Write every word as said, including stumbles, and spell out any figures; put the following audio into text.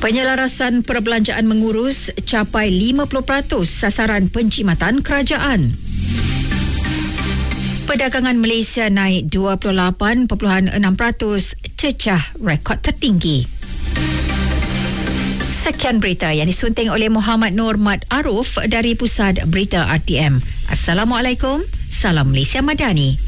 Penyelarasan perbelanjaan mengurus capai lima puluh peratus sasaran penjimatan kerajaan. Perdagangan Malaysia naik dua puluh lapan perpuluhan enam peratus, cecah rekod tertinggi. Sekian berita yang disunting oleh Muhammad Nur Mat Aruf dari Pusat Berita R T M. Assalamualaikum, salam Malaysia Madani.